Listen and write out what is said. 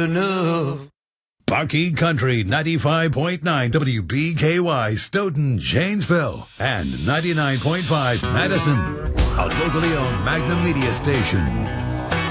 enough. Bucky Country 95.9 WBKY Stoughton, Janesville, and 99.5 Madison, a locally owned Magnum media station.